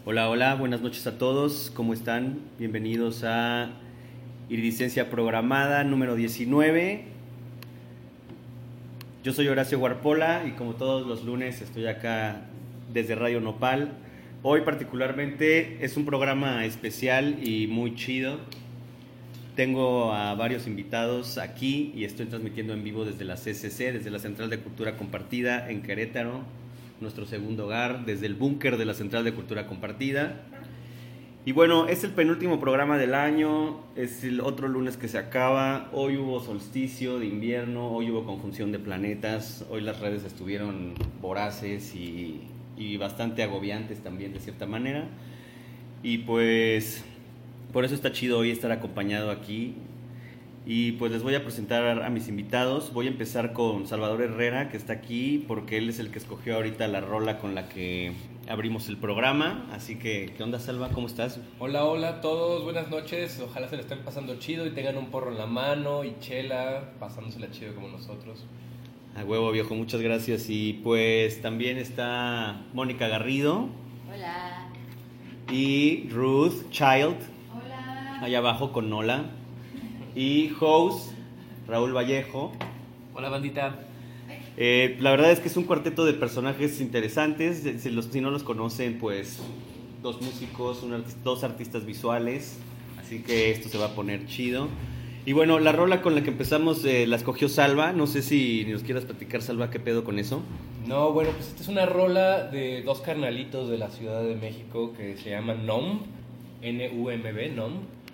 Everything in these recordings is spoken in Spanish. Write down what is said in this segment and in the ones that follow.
Hola, hola, buenas noches a todos, ¿cómo están? Bienvenidos a Iridicencia Programada número 19. Yo soy Horacio Guarpola y como todos los lunes estoy acá desde Radio Nopal. Hoy particularmente es un programa especial y muy chido. Tengo a varios invitados aquí y estoy transmitiendo en vivo desde la CCC, desde la Central de Cultura Compartida en Querétaro, nuestro segundo hogar, desde el búnker de la Central de Cultura Compartida. Y bueno, es el penúltimo programa del año, es el otro lunes que se acaba. Hoy hubo solsticio de invierno, hoy hubo conjunción de planetas, hoy las redes estuvieron voraces y bastante agobiantes también de cierta manera. Y pues por eso está chido hoy estar acompañado aquí. Y pues les voy a presentar a mis invitados. Voy a empezar con Salvador Herrera, que está aquí porque él es el que escogió ahorita la rola con la que abrimos el programa. Así que, ¿qué onda, Salva? ¿Cómo estás? Hola, hola a todos, buenas noches. Ojalá se le estén pasando chido y tengan un porro en la mano y chela, pasándosela chido como nosotros. A huevo, viejo, muchas gracias. Y pues también está Mónica Garrido. Hola. Y Ruth Child. Hola. Allá abajo con Nola. Y host Raúl Vallejo. Hola, bandita. La verdad es que es un cuarteto de personajes interesantes. Si no los conocen, pues dos músicos, dos artistas visuales. Así que esto se va a poner chido. Y bueno, la rola con la que empezamos la escogió Salva. No sé si nos quieras platicar, Salva, qué pedo con eso. No, bueno, pues esta es una rola de dos carnalitos de la Ciudad de México que se llaman NOM, N-U-M-B, NOM.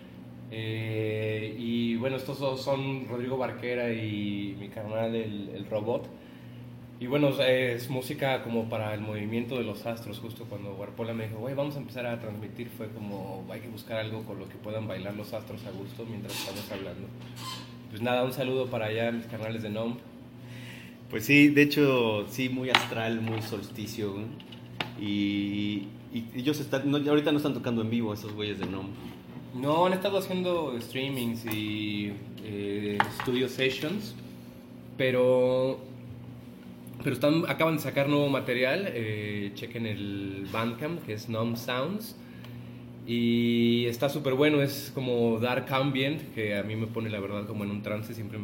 Y bueno, estos dos son Rodrigo Barquera y mi carnal el Robot. Y bueno, es música como para el movimiento de los astros. Justo cuando Guarpola me dijo, güey, vamos a empezar a transmitir, fue como, hay que buscar algo con lo que puedan bailar los astros a gusto mientras estamos hablando. Pues nada, un saludo para allá, mis carnales de NOM. Pues sí, de hecho, sí, muy astral, muy solsticio, ¿no? Y ellos ahorita no están tocando en vivo, esos güeyes de NOM. No, han estado haciendo streamings y studio sessions, pero acaban de sacar nuevo material. Chequen el Bandcamp, que es NOM Sounds, y está súper bueno. Es como dark ambient, que a mí me pone la verdad como en un trance. Siempre